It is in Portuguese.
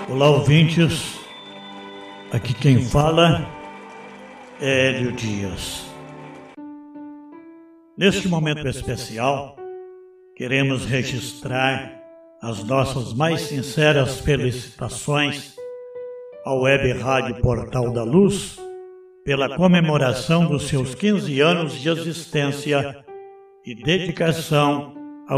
Olá, ouvintes. Aqui quem fala é Hélio Dias. Neste momento especial, queremos registrar as nossas mais sinceras felicitações ao Web Rádio Portal da Luz pela comemoração dos seus 15 anos de existência e dedicação